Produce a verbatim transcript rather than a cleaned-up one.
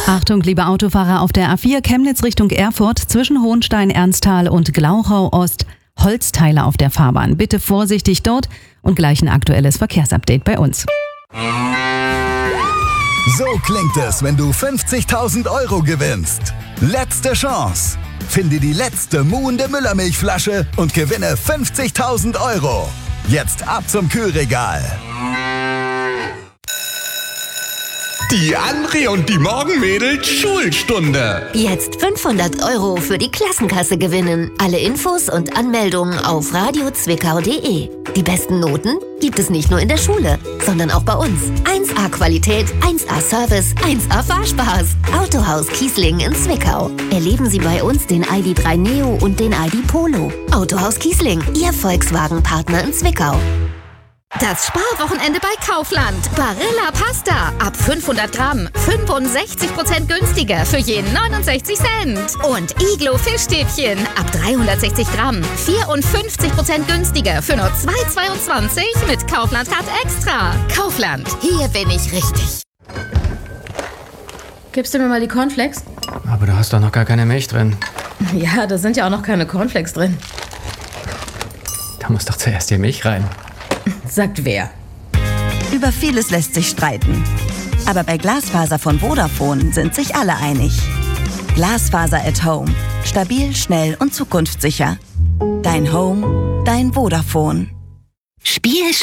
Achtung, liebe Autofahrer, auf der A vier Chemnitz Richtung Erfurt zwischen Hohenstein, Ernsthal und Glauchau Ost Holzteile auf der Fahrbahn. Bitte vorsichtig dort und gleich ein aktuelles Verkehrsupdate bei uns. So klingt es, wenn du fünfzigtausend Euro gewinnst. Letzte Chance. Finde die letzte muhende Müllermilchflasche und gewinne fünfzigtausend Euro. Jetzt ab zum Kühlregal. Die André und die Morgenmädels Schulstunde. Jetzt fünfhundert Euro für die Klassenkasse gewinnen. Alle Infos und Anmeldungen auf radio zwickau punkt de. Die besten Noten gibt es nicht nur in der Schule, sondern auch bei uns. eins A Qualität, eins A Service, eins A Fahrspaß. Autohaus Kiesling in Zwickau. Erleben Sie bei uns den I D drei Neo und den I D Polo. Autohaus Kiesling, Ihr Volkswagen-Partner in Zwickau. Das Sparwochenende bei Kaufland. Barilla Pasta. Ab fünfhundert Gramm. fünfundsechzig Prozent günstiger für je neunundsechzig Cent. Und Iglo Fischstäbchen. Ab dreihundertsechzig Gramm. vierundfünfzig Prozent günstiger für nur zwei Euro zweiundzwanzig mit Kaufland Card Extra. Kaufland. Hier bin ich richtig. Gibst du mir mal die Cornflakes? Aber du hast doch noch gar keine Milch drin. Ja, da sind ja auch noch keine Cornflakes drin. Da muss doch zuerst die Milch rein. Sagt wer? Über vieles lässt sich streiten. Aber bei Glasfaser von Vodafone sind sich alle einig. Glasfaser at Home. Stabil, schnell und zukunftssicher. Dein Home, dein Vodafone. Spiel